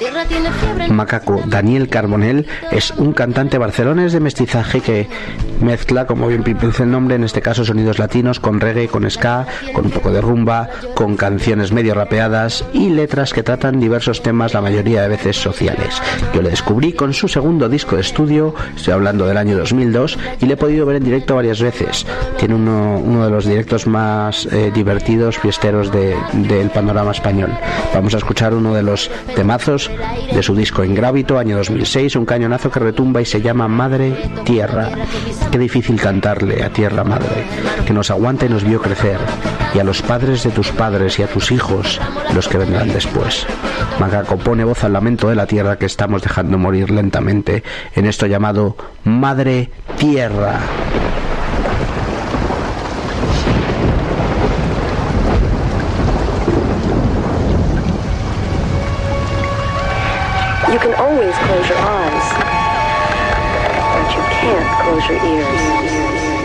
Macaco Daniel Carbonell es un cantante barcelonés de mestizaje que mezcla, como bien dice el nombre, en este caso sonidos latinos con reggae, con ska, con un poco de rumba, con canciones medio rapeadas y letras que tratan diversos temas, la mayoría de veces sociales. Yo le descubrí con su segundo disco de estudio, estoy hablando del año 2002, y le he podido ver en directo varias veces. Tiene uno de los directos más divertidos, fiesteros del panorama español. Vamos a escuchar uno de los temazos de su disco Ingrávido, año 2006, un cañonazo que retumba y se llama Madre Tierra. Qué difícil cantarle a Tierra Madre, que nos aguanta y nos vio crecer, y a los padres de tus padres y a tus hijos, los que vendrán después. Macaco pone voz al lamento de la tierra que estamos dejando morir lentamente en esto llamado Madre Tierra. You can always close your eyes, but you can't close your ears.